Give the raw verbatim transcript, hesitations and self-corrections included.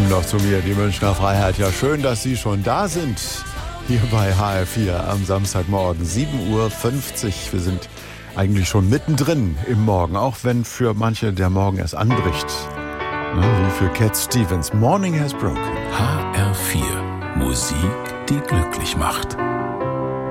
kommen noch zu mir, die Münchner Freiheit. Ja, schön, dass Sie schon da sind. Hier bei H R vier am Samstagmorgen, sieben Uhr fünfzig. Wir sind eigentlich schon mittendrin im Morgen, auch wenn für manche der Morgen erst anbricht. Na, wie für Cat Stevens. Morning has broken. H R vier. Musik, die glücklich macht.